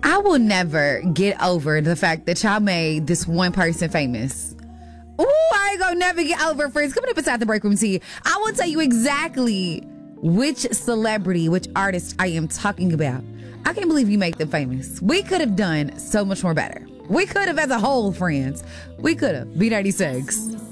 I will never get over the fact that y'all made this one person famous. Ooh, I ain't gonna never get over, friends. Coming up inside the break room tea, I will tell you exactly which celebrity, which artist I am talking about. I can't believe you made them famous. We could have done so much more better. We could have as a whole, friends. We could have. B96.